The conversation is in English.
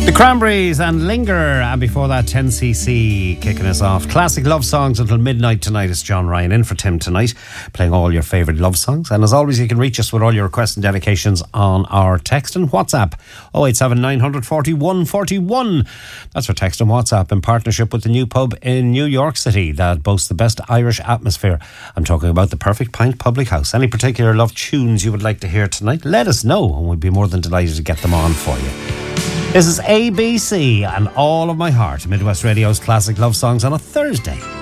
The Cranberries and Linger, and before that 10cc kicking us off. Classic love songs until midnight tonight. It's John Ryan in for Tim tonight, playing all your favourite love songs. And as always, you can reach us with all your requests and dedications on our text and WhatsApp 087 940 141. That's our text and WhatsApp, in partnership with the new pub in New York City that boasts the best Irish atmosphere. I'm talking about the Perfect Pint Public House. Any particular love tunes you would like to hear tonight, let us know, and we'd be more than delighted to get them on for you. This is ABC and All of My Heart, Midwest Radio's classic love songs on a Thursday.